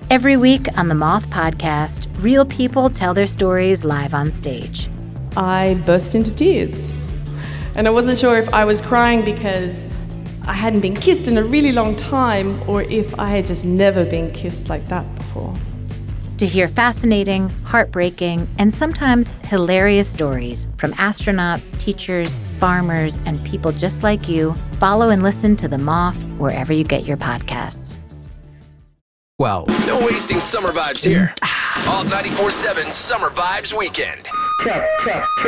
Every week on the Moth Podcast, real people tell their stories live on stage. I burst into tears. And I wasn't sure if I was crying because I hadn't been kissed in a really long time or if I had just never been kissed like that before. To hear fascinating, heartbreaking, and sometimes hilarious stories from astronauts, teachers, farmers, and people just like you, follow and listen to The Moth wherever you get your podcasts. Well, No wasting summer vibes here. All 94.7 Summer Vibes Weekend.